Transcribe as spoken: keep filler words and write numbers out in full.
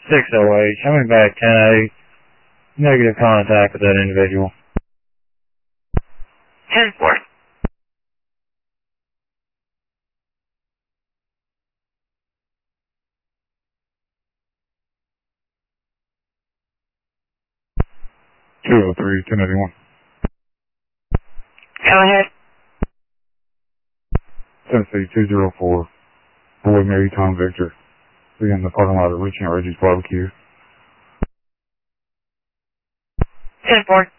six oh eight, show me back ten eight. Negative contact with that individual. ten four. two oh three, ten eighty-one. Go ahead. Tennessee two oh four. Boy Mary Tom Victor. We in the parking lot of Reaching at Reggie's Barbecue. ten four.